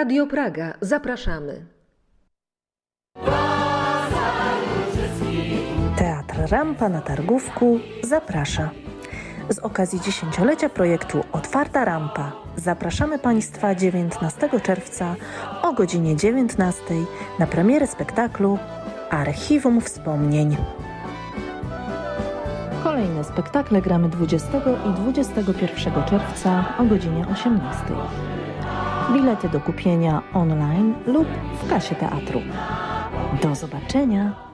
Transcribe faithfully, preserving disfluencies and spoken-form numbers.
Radio Praga. Zapraszamy. Teatr Rampa na Targówku zaprasza. Z okazji dziesięciolecia projektu Otwarta Rampa zapraszamy Państwa dziewiętnastego czerwca o godzinie dziewiętnastej na premierę spektaklu Archiwum Wspomnień. Kolejne spektakle gramy dwudziestego i dwudziestego pierwszego czerwca o godzinie osiemnastej. Bilety do kupienia online lub w kasie teatru. Do zobaczenia!